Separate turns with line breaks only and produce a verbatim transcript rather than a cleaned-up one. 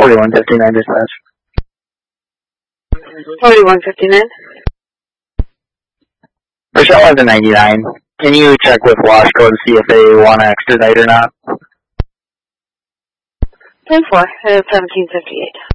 forty-one fifty-nine dispatch.
forty-one fifty-nine.
Rochelle has a ninety-nine. Can you check with Washco to see if they want to extradite or not?
ten four, uh, seventeen fifty-eight.